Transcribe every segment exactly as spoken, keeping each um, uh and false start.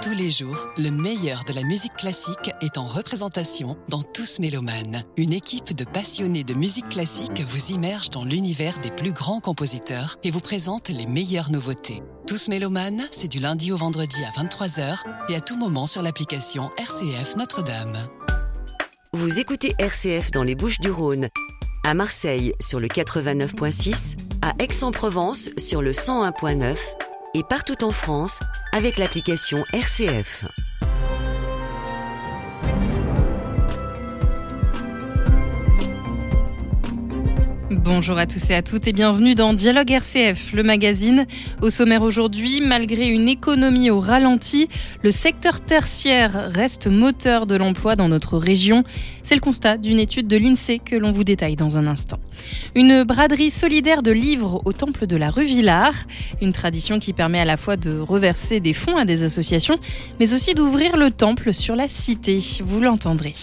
Tous les jours, le meilleur de la musique classique est en représentation dans Tous Mélomanes. Une équipe de passionnés de musique classique vous immerge dans l'univers des plus grands compositeurs et vous présente les meilleures nouveautés. Tous Mélomanes, c'est du lundi au vendredi à vingt-trois heures et à tout moment sur l'application R C F Notre-Dame. Vous écoutez R C F dans les Bouches-du-Rhône, à Marseille sur le quatre-vingt-neuf virgule six, à Aix-en-Provence sur le cent un virgule neuf et partout en France avec l'application R C F. Bonjour à tous et à toutes et bienvenue dans Dialogue R C F, le magazine. Au sommaire aujourd'hui, malgré une économie au ralenti, le secteur tertiaire reste moteur de l'emploi dans notre région. C'est le constat d'une étude de l'INSEE que l'on vous détaille dans un instant. Une braderie solidaire de livres au temple de la rue Villars, une tradition qui permet à la fois de reverser des fonds à des associations, mais aussi d'ouvrir le temple sur la cité. Vous l'entendrez.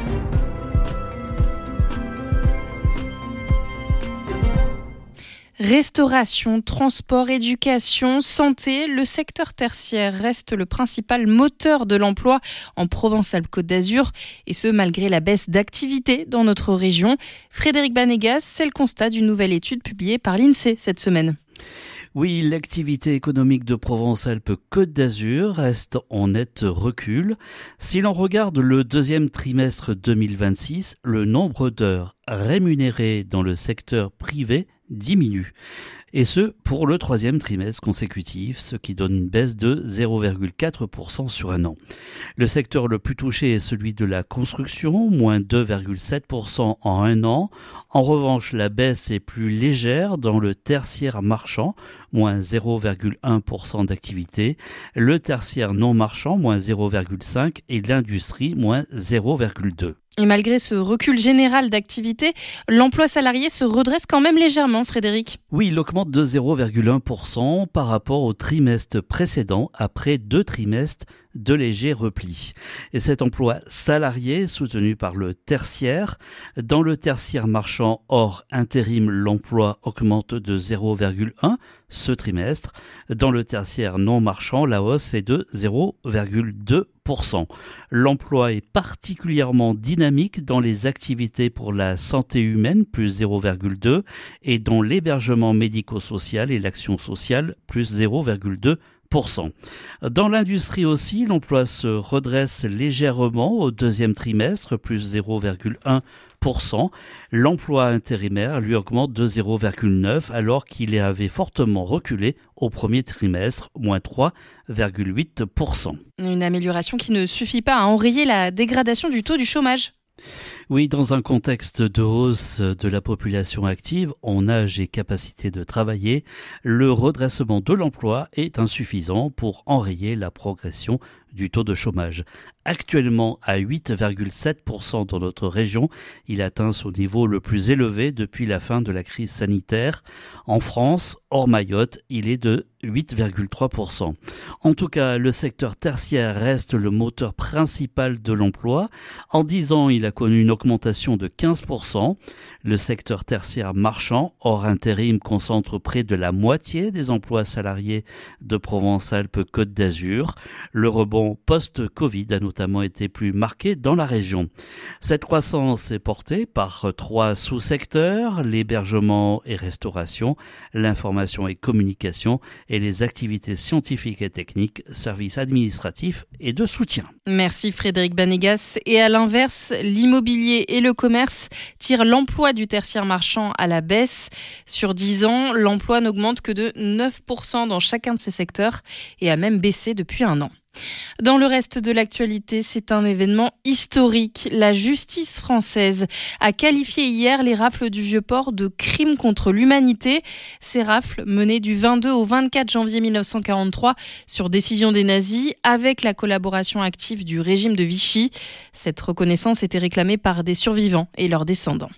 Restauration, transport, éducation, santé, le secteur tertiaire reste le principal moteur de l'emploi en Provence-Alpes-Côte d'Azur, et ce malgré la baisse d'activité dans notre région. Frédéric Banegas, c'est le constat d'une nouvelle étude publiée par l'INSEE cette semaine. Oui, l'activité économique de Provence-Alpes-Côte d'Azur reste en net recul. Si l'on regarde le deuxième trimestre deux mille vingt-six, le nombre d'heures rémunérées dans le secteur privé diminue. Et ce, pour le troisième trimestre consécutif, ce qui donne une baisse de zéro virgule quatre pour cent sur un an. Le secteur le plus touché est celui de la construction, moins deux virgule sept pour cent en un an. En revanche, la baisse est plus légère dans le tertiaire marchand, moins zéro virgule un pour cent d'activité. Le tertiaire non marchand, moins zéro virgule cinq pour cent et l'industrie, moins zéro virgule deux pour cent. Et malgré ce recul général d'activité, l'emploi salarié se redresse quand même légèrement, Frédéric. Oui, il augmente de zéro virgule un pour cent par rapport au trimestre précédent, après deux trimestres de léger repli. Et cet emploi salarié soutenu par le tertiaire, dans le tertiaire marchand hors intérim, l'emploi augmente de zéro virgule un pour cent ce trimestre. Dans le tertiaire non marchand, la hausse est de zéro virgule deux pour cent. L'emploi est particulièrement dynamique dans les activités pour la santé humaine, plus zéro virgule deux pour cent, et dans l'hébergement médico-social et l'action sociale, plus zéro virgule deux pour cent. Dans l'industrie aussi, l'emploi se redresse légèrement au deuxième trimestre, plus zéro virgule un pour cent. L'emploi intérimaire lui augmente de zéro virgule neuf pour cent alors qu'il avait fortement reculé au premier trimestre, moins trois virgule huit pour cent. Une amélioration qui ne suffit pas à enrayer la dégradation du taux du chômage. Oui, dans un contexte de hausse de la population active, en âge et capacité de travailler, le redressement de l'emploi est insuffisant pour enrayer la progression du taux de chômage. Actuellement à huit virgule sept pour cent dans notre région, il atteint son niveau le plus élevé depuis la fin de la crise sanitaire. En France, hors Mayotte, il est de huit virgule trois pour cent. En tout cas, le secteur tertiaire reste le moteur principal de l'emploi. En dix ans, il a connu une augmentation de quinze pour cent. Le secteur tertiaire marchand, hors intérim, concentre près de la moitié des emplois salariés de Provence-Alpes-Côte d'Azur. Le rebond post-Covid a notamment été plus marqué dans la région. Cette croissance est portée par trois sous-secteurs, l'hébergement et restauration, l'information et communication et les activités scientifiques et techniques, services administratifs et de soutien. Merci Frédéric Banegas. Et à l'inverse, l'immobilier et le commerce tirent l'emploi du tertiaire marchand à la baisse. Sur dix ans, l'emploi n'augmente que de neuf pour cent dans chacun de ces secteurs et a même baissé depuis un an. Dans le reste de l'actualité, c'est un événement historique. La justice française a qualifié hier les rafles du Vieux-Port de crimes contre l'humanité. Ces rafles, menées du vingt-deux au vingt-quatre janvier mille neuf cent quarante-trois sur décision des nazis, avec la collaboration active du régime de Vichy. Cette reconnaissance était réclamée par des survivants et leurs descendants.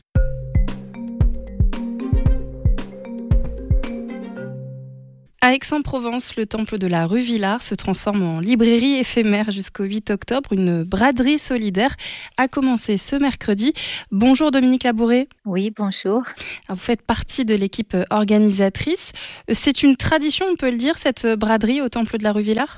À Aix-en-Provence, le temple de la rue Villars se transforme en librairie éphémère jusqu'au huit octobre. Une braderie solidaire a commencé ce mercredi. Bonjour Dominique Labouré. Oui, bonjour. Vous faites partie de l'équipe organisatrice. C'est une tradition, on peut le dire, cette braderie au temple de la rue Villars ?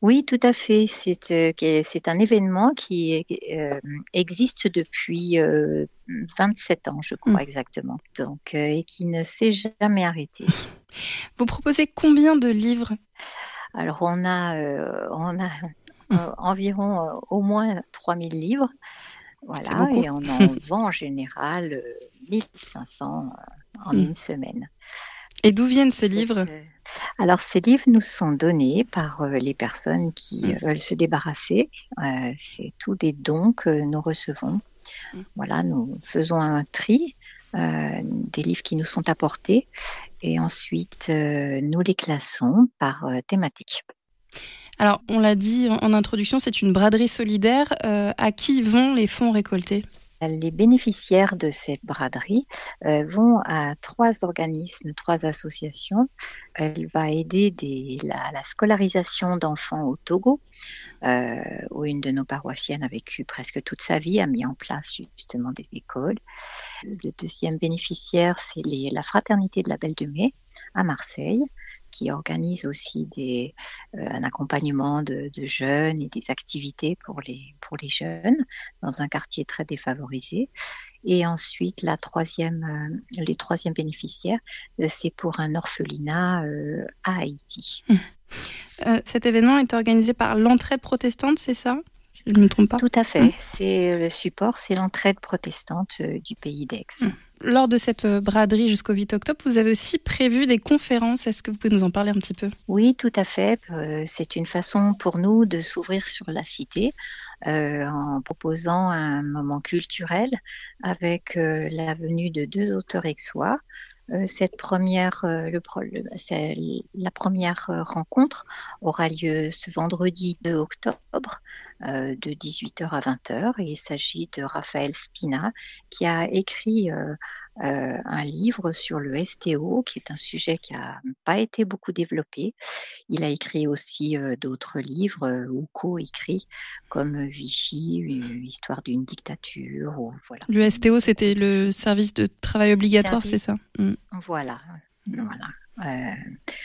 Oui, tout à fait. C'est, euh, c'est un événement qui euh, existe depuis euh, vingt-sept ans, je crois mmh. exactement, donc, euh, et qui ne s'est jamais arrêté. Vous proposez combien de livres ? Alors, on a, euh, on a euh, environ euh, au moins trois mille livres, voilà, et on en vend en général euh, mille cinq cents euh, en mmh. une semaine. Et d'où viennent ces Cette, livres ? Alors, ces livres nous sont donnés par euh, les personnes qui mmh. veulent se débarrasser. Euh, c'est tous des dons que nous recevons. Mmh. Voilà, nous faisons un tri euh, des livres qui nous sont apportés et ensuite euh, nous les classons par euh, thématique. Alors, on l'a dit en, en introduction, c'est une braderie solidaire. Euh, à qui vont les fonds récoltés ? Les bénéficiaires de cette braderie euh, vont à trois organismes, trois associations. Elle va aider des, la, la scolarisation d'enfants au Togo, euh, où une de nos paroissiennes a vécu presque toute sa vie, a mis en place justement des écoles. Le deuxième bénéficiaire, c'est les, la Fraternité de la Belle de Mai à Marseille, qui organise aussi des, euh, un accompagnement de, de jeunes et des activités pour les, pour les jeunes dans un quartier très défavorisé. Et ensuite, la troisième, euh, les troisièmes bénéficiaires, euh, c'est pour un orphelinat euh, à Haïti. Mmh. Euh, cet événement est organisé par l'Entraide protestante, c'est ça ? Je ne me trompe pas ? Tout à fait. Mmh. C'est le support, c'est l'Entraide protestante euh, du pays d'Aix. Mmh. Lors de cette braderie jusqu'au huit octobre, vous avez aussi prévu des conférences. Est-ce que vous pouvez nous en parler un petit peu ? Oui, tout à fait. Euh, c'est une façon pour nous de s'ouvrir sur la cité euh, en proposant un moment culturel avec euh, la venue de deux auteurs aixois. Euh, cette première, euh, le, le, c'est, la première rencontre aura lieu ce vendredi deux octobre euh, de dix-huit heures à vingt heures et il s'agit de Raphaël Spina qui a écrit euh, euh, un livre sur le S T O qui est un sujet qui n'a pas été beaucoup développé. Il a écrit aussi euh, d'autres livres euh, ou co-écrits comme Vichy, une histoire d'une dictature. Ou, voilà. Le S T O, c'était le service de travail obligatoire, service, c'est ça ? mmh. Voilà, voilà. Euh,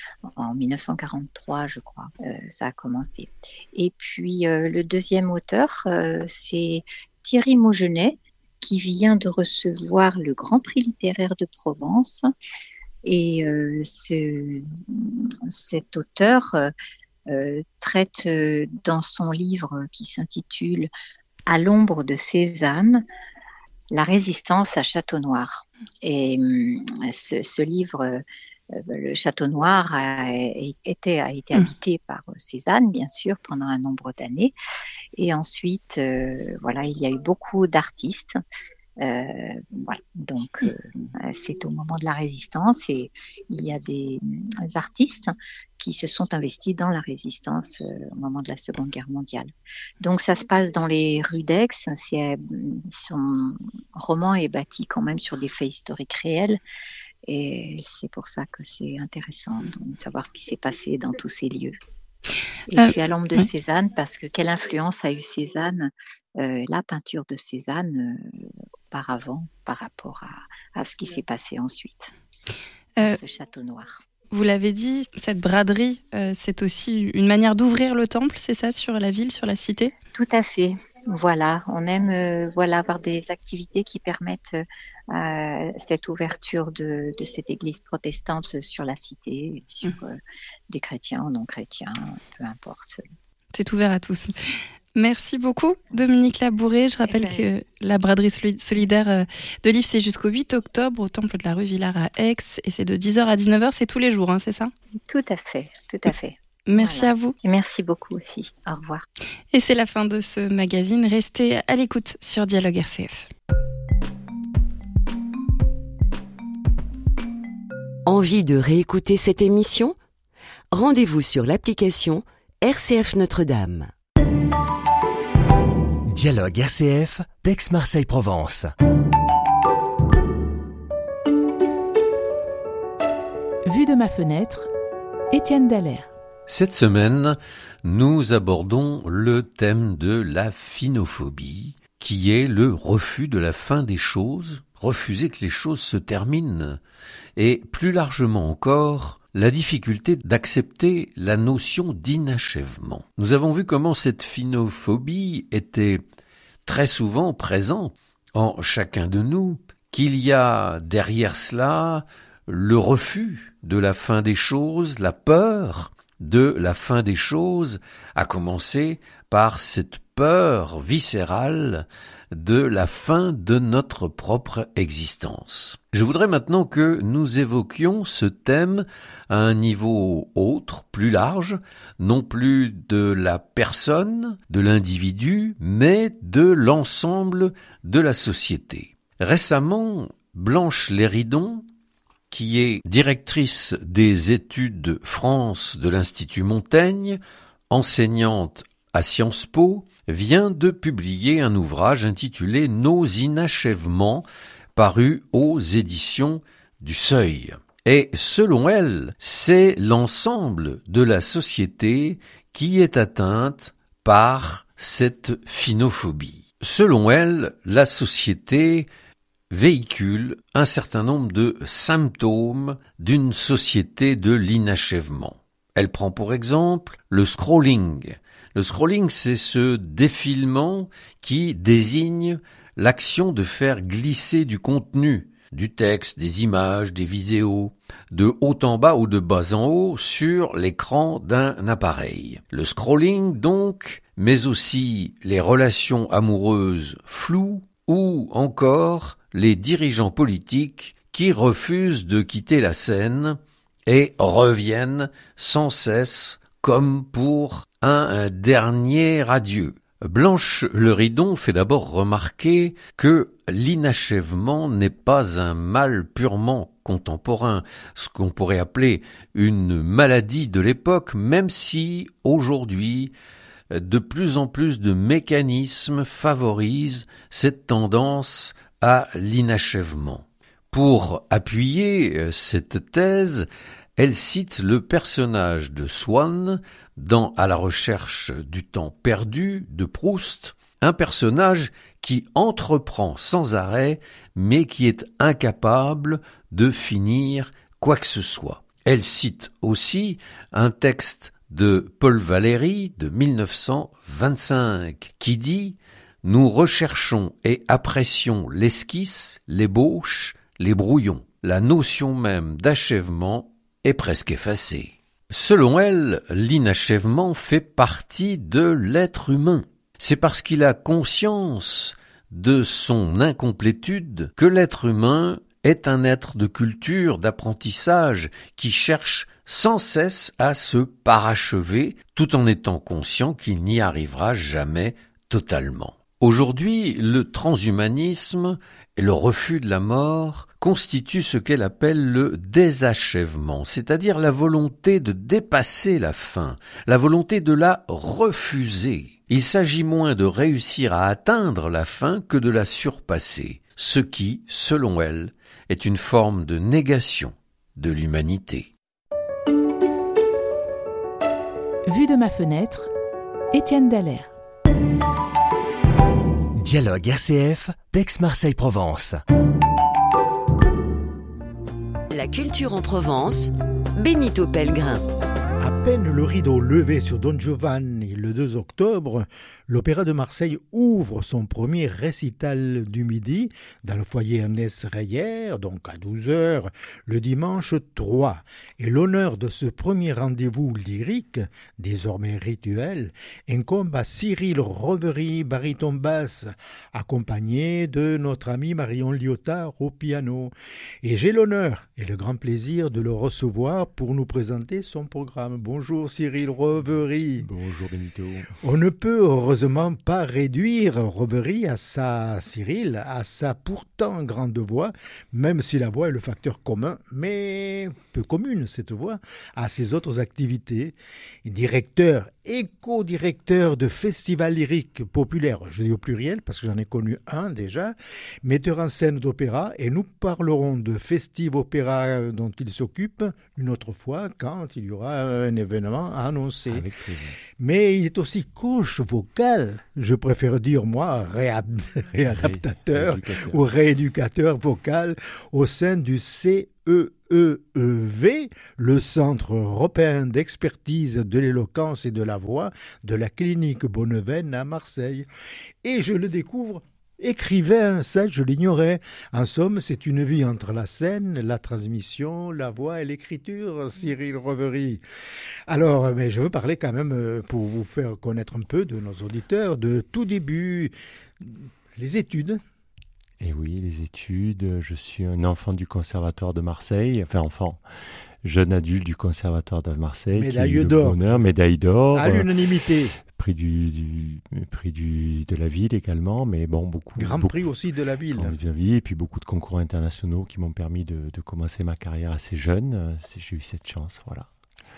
en dix-neuf cent quarante-trois, je crois, euh, ça a commencé. Et puis euh, le deuxième auteur, euh, c'est Thierry Maugenet, qui vient de recevoir le Grand Prix littéraire de Provence. Et euh, ce, cet auteur euh, traite euh, dans son livre qui s'intitule « À l'ombre de Cézanne », la résistance à Château-Noir. Et euh, ce, ce livre, euh, le Château-Noir a été, a été habité par Cézanne, bien sûr, pendant un nombre d'années. Et ensuite, euh, voilà, il y a eu beaucoup d'artistes. Euh, voilà. Donc, euh, c'est au moment de la résistance et il y a des, des artistes qui se sont investis dans la résistance euh, au moment de la Seconde Guerre mondiale. Donc, ça se passe dans les rues d'Aix. C'est, son roman est bâti quand même sur des faits historiques réels. Et c'est pour ça que c'est intéressant de savoir ce qui s'est passé dans tous ces lieux. Et euh, puis à l'ombre de oui. Cézanne, parce que quelle influence a eu Cézanne, euh, la peinture de Cézanne euh, auparavant par rapport à, à ce qui s'est passé ensuite, euh, ce château noir. Vous l'avez dit, cette braderie, euh, c'est aussi une manière d'ouvrir le temple, c'est ça, sur la ville, sur la cité ? Tout à fait. Voilà, on aime euh, voilà, avoir des activités qui permettent euh, cette ouverture de, de cette église protestante sur la cité, sur euh, des chrétiens ou non chrétiens, peu importe. C'est ouvert à tous. Merci beaucoup, Dominique Labouré. Je rappelle eh ben... que la braderie solidaire de l'I F, c'est jusqu'au huit octobre au temple de la rue Villard à Aix et c'est de dix heures à dix-neuf heures, c'est tous les jours, hein, c'est ça ? Tout à fait, tout à fait. Merci voilà. à vous. Et merci beaucoup aussi. Au revoir. Et c'est la fin de ce magazine. Restez à l'écoute sur Dialogue R C F. Envie de réécouter cette émission ? Rendez-vous sur l'application R C F Notre-Dame. Dialogue R C F d'Aix-Marseille-Provence. Vue de ma fenêtre, Étienne Dallaire. Cette semaine, nous abordons le thème de la phinophobie, qui est le refus de la fin des choses, refuser que les choses se terminent, et plus largement encore, la difficulté d'accepter la notion d'inachèvement. Nous avons vu comment cette phinophobie était très souvent présente en chacun de nous, qu'il y a derrière cela le refus de la fin des choses, la peur de la fin des choses, à commencer par cette peur viscérale de la fin de notre propre existence. Je voudrais maintenant que nous évoquions ce thème à un niveau autre, plus large, non plus de la personne, de l'individu, mais de l'ensemble de la société. Récemment, Blanche Léridon, qui est directrice des études France de l'Institut Montaigne, enseignante à Sciences Po, vient de publier un ouvrage intitulé « Nos inachèvements » paru aux éditions du Seuil. Et selon elle, c'est l'ensemble de la société qui est atteinte par cette phinophobie. Selon elle, la société véhicule un certain nombre de symptômes d'une société de l'inachèvement. Elle prend pour exemple le scrolling. Le scrolling, c'est ce défilement qui désigne l'action de faire glisser du contenu, du texte, des images, des vidéos, de haut en bas ou de bas en haut sur l'écran d'un appareil. Le scrolling donc, mais aussi les relations amoureuses floues ou encore les dirigeants politiques qui refusent de quitter la scène et reviennent sans cesse comme pour un, un dernier adieu. Blanche Léridon fait d'abord remarquer que l'inachèvement n'est pas un mal purement contemporain, ce qu'on pourrait appeler une maladie de l'époque, même si aujourd'hui de plus en plus de mécanismes favorisent cette tendance à l'inachèvement. Pour appuyer cette thèse, elle cite le personnage de Swann dans À la recherche du temps perdu de Proust, un personnage qui entreprend sans arrêt mais qui est incapable de finir quoi que ce soit. Elle cite aussi un texte de Paul Valéry de mille neuf cent vingt-cinq qui dit « Nous recherchons et apprécions l'esquisse, l'ébauche, les brouillons. La notion même d'achèvement est presque effacée. » Selon elle, l'inachèvement fait partie de l'être humain. C'est parce qu'il a conscience de son incomplétude que l'être humain est un être de culture, d'apprentissage, qui cherche sans cesse à se parachever, tout en étant conscient qu'il n'y arrivera jamais totalement. Aujourd'hui, le transhumanisme et le refus de la mort constituent ce qu'elle appelle le désachèvement, c'est-à-dire la volonté de dépasser la fin, la volonté de la refuser. Il s'agit moins de réussir à atteindre la fin que de la surpasser, ce qui, selon elle, est une forme de négation de l'humanité. Vue de ma fenêtre, Étienne Dallaire. Dialogue R C F d'Aix-Marseille-Provence. La culture en Provence, Benito Pellegrin. À peine le rideau levé sur Don Giovanni le deux octobre, l'Opéra de Marseille ouvre son premier récital du midi dans le foyer Ernest Reyer, donc à douze heures, le dimanche trois. Et l'honneur de ce premier rendez-vous lyrique, désormais rituel, incombe à Cyril Revery, baryton basse, accompagné de notre ami Marion Liotard au piano. Et j'ai l'honneur et le grand plaisir de le recevoir pour nous présenter son programme. Bonjour Cyril Revery. Bonjour Benito. On ne peut heureusement pas réduire Revery à sa Cyril, à sa pourtant grande voix, même si la voix est le facteur commun, mais peu commune cette voix, à ses autres activités. Directeur et co-directeur de festivals lyriques populaires, je dis au pluriel parce que j'en ai connu un déjà, metteur en scène d'opéra, et nous parlerons de Festive Opéra dont il s'occupe une autre fois quand il y aura un événement à annoncer. Avec plaisir. Mais il est aussi coach vocal, je préfère dire moi réad- réadaptateur Ré- ou rééducateur vocal au sein du C E E E V, le Centre européen d'expertise de l'éloquence et de la voix de la clinique Bonneveine à Marseille. Et je le découvre écrivain, ça je l'ignorais. En somme, c'est une vie entre la scène, la transmission, la voix et l'écriture, Cyril Revery. Alors, mais je veux parler quand même, pour vous faire connaître un peu de nos auditeurs, de tout début, les études. Et oui, les études, je suis un enfant du Conservatoire de Marseille, enfin enfant, jeune adulte du Conservatoire de Marseille. Médaille d'or. Bonheur, médaille d'or. À l'unanimité. Prix, du, du, prix du, de la ville également, mais bon, beaucoup... Grand beaucoup, prix aussi de la ville. De la ville. Et puis beaucoup de concours internationaux qui m'ont permis de, de commencer ma carrière assez jeune. J'ai eu cette chance, voilà.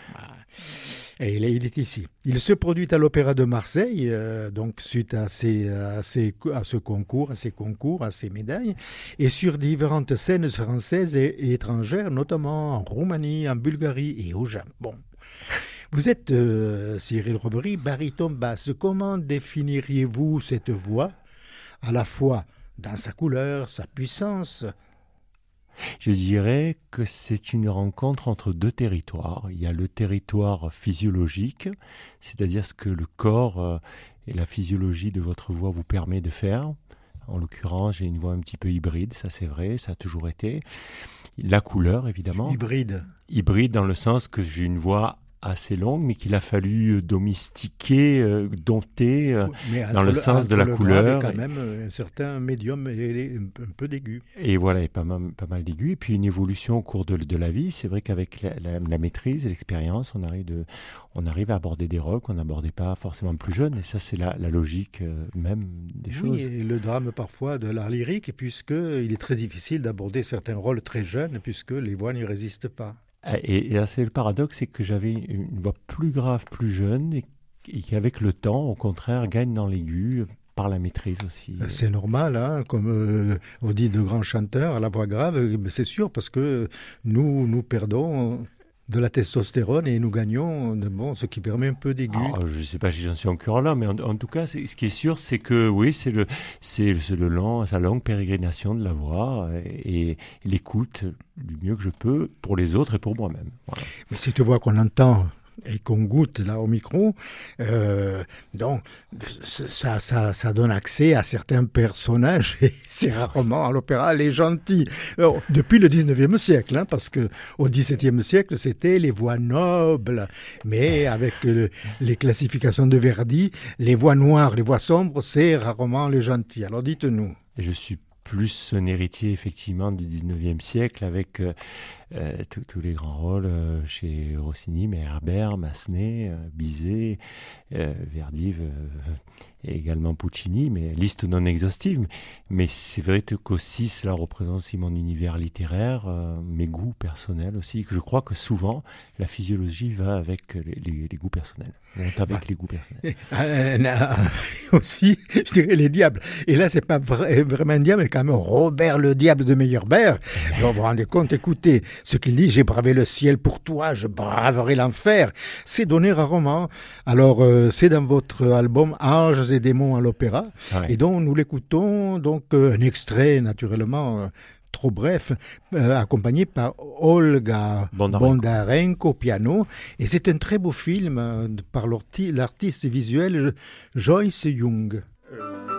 Et il est, il est ici. Il se produit à l'Opéra de Marseille, euh, donc suite à, ces, à, ces, à ce concours, à ces concours, à ces médailles, et sur différentes scènes françaises et, et étrangères, notamment en Roumanie, en Bulgarie et au Japon. Vous êtes, euh, Cyril Revery, baryton basse. Comment définiriez-vous cette voix, à la fois dans sa couleur, sa puissance ? Je dirais que c'est une rencontre entre deux territoires. Il y a le territoire physiologique, c'est-à-dire ce que le corps et la physiologie de votre voix vous permet de faire. En l'occurrence, j'ai une voix un petit peu hybride, ça c'est vrai, ça a toujours été. La couleur, évidemment. Hybride. Hybride dans le sens que j'ai une voix assez longue, mais qu'il a fallu domestiquer, euh, dompter, euh, dans le sens de la le couleur. Grave, quand même un certain médium et un peu d'aigu. Et voilà, et pas mal, pas mal d'aigu. Et puis une évolution au cours de, de la vie. C'est vrai qu'avec la, la, la maîtrise et l'expérience, on arrive, de, on arrive à aborder des rôles qu'on n'abordait pas forcément plus jeunes. Et ça, c'est la, la logique euh, même des oui, choses. Et le drame parfois de l'art lyrique, puisqu'il est très difficile d'aborder certains rôles très jeunes, puisque les voix n'y résistent pas. Et, et c'est le paradoxe, c'est que j'avais une voix plus grave, plus jeune, et, et qui avec le temps, au contraire, gagne dans l'aigu, par la maîtrise aussi. C'est normal, hein, comme euh, on dit de grands chanteurs, à la voix grave, c'est sûr, parce que nous, nous perdons de la testostérone et nous gagnons de, bon, ce qui permet un peu d'aigu. Alors, je ne sais pas si j'en suis encore là, mais en, en tout cas, c'est, ce qui est sûr, c'est que oui, c'est, le, c'est, c'est le long, sa longue pérégrination de la voix et, et l'écoute du mieux que je peux pour les autres et pour moi-même. Voilà. Mais cette voix qu'on entend et qu'on goûte là au micro, euh, donc ça, ça, ça donne accès à certains personnages et c'est rarement à l'opéra les gentils. Alors, depuis le dix-neuvième siècle, hein, parce que au dix-septième siècle c'était les voix nobles, mais avec euh, les classifications de Verdi, les voix noires, les voix sombres, c'est rarement les gentils. Alors dites-nous. Et je suis plus un héritier effectivement du dix-neuvième siècle avec euh, euh, tous les grands rôles euh, chez Rossini, mais Herbert, Massenet, euh, Bizet, euh, Verdi euh, et également Puccini, mais liste non exhaustive. Mais c'est vrai qu'aussi cela représente aussi mon univers littéraire, euh, mes goûts personnels aussi, que je crois que souvent la physiologie va avec les, les, les goûts personnels, donc avec ouais. les goûts personnels. Euh, euh, aussi, je dirais les diables. Et là, c'est pas vrai, vraiment un diable, mais quand même Robert le diable de Meyerbeer. Vous vous rendez compte, écoutez, ce qu'il dit, j'ai bravé le ciel pour toi, je braverai l'enfer. C'est donné rarement. Alors, euh, c'est dans votre album Anges et démons à l'opéra, ouais. Et donc nous l'écoutons, donc euh, un extrait naturellement euh, trop bref, euh, accompagné par Olga Bondarenko. Bondarenko au piano, et c'est un très beau film euh, par l'artiste visuel Joyce Young. Euh...